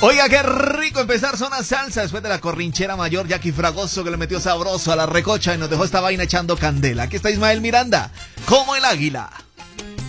Oiga, qué rico empezar Zona Salsa después de la corrinchera mayor Jackie Fragoso que le metió sabroso a la recocha y nos dejó esta vaina echando candela. Aquí está Ismael Miranda, como el águila.